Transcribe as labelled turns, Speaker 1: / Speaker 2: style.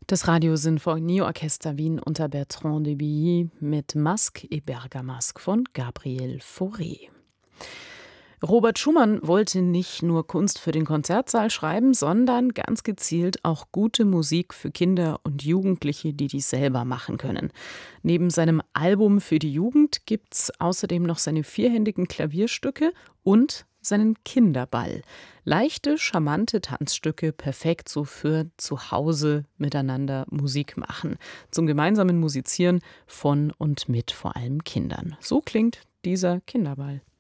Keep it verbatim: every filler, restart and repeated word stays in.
Speaker 1: Das Radio-Sinfonieorchester Wien unter Bertrand de Billy mit Masque et Bergamasque von Gabriel Fauré. Robert Schumann wollte nicht nur Kunst für den Konzertsaal schreiben, sondern ganz gezielt auch gute Musik für Kinder und Jugendliche, die die selber machen können. Neben seinem Album für die Jugend gibt's außerdem noch seine vierhändigen Klavierstücke und seinen Kinderball. Leichte, charmante Tanzstücke, perfekt so für zu Hause miteinander Musik machen. Zum gemeinsamen Musizieren von und mit vor allem Kindern. So klingt dieser Kinderball.